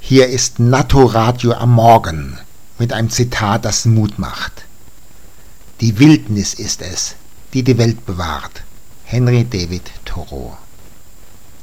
Hier ist Natto Radio am Morgen mit einem Zitat, das Mut macht. Die Wildnis ist es, die die Welt bewahrt. Henry David Thoreau.